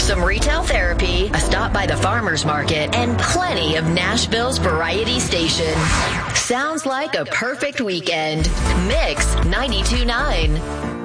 some retail therapy, a stop by the farmer's market, and plenty of Nashville's variety station. Sounds like a perfect weekend. Mix 92.9.